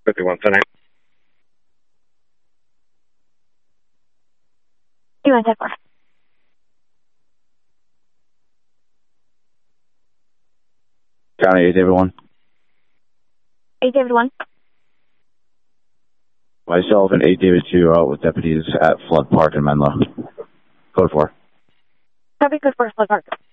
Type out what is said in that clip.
5179. You want 10-4. County 8 David 1. 8 David 1. Myself and 8 David 2 are out with deputies at Flood Park in Menlo. Code 4. Copy, code 4, Flood Park.